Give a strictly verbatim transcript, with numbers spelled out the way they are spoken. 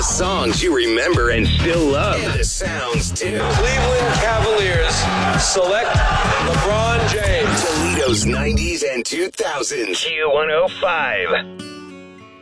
The songs you remember and still love. And the sounds, too. Cleveland Cavaliers select LeBron James. Toledo's nineties and two thousands. Q one oh five.